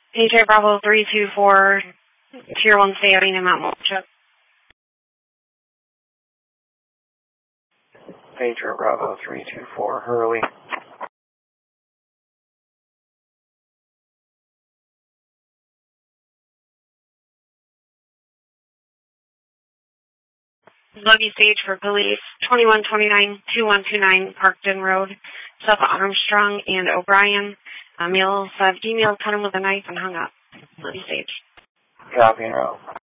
AJ Bravo 324, Tier 1 stating in Mount Mocha. Major Bravo 324, Hurley. Buggy stage for police, 2129-2129 Parkton Road, South Armstrong and O'Brien. Male said female cut him with a knife and hung up. Buggy stage. Copy and route.